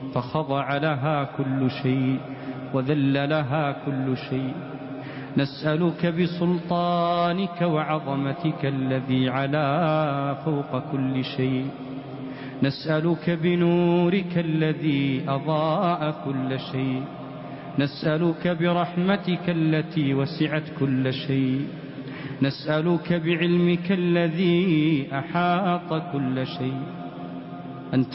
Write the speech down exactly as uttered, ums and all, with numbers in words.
فخضع لها كل شيء وذل لها كل شيء. نسألك بسلطانك وعظمتك الذي علا فوق كل شيء، نسألك بنورك الذي أضاء كل شيء، نسألك برحمتك التي وسعت كل شيء، نسألك بعلمك الذي أحاط كل شيء،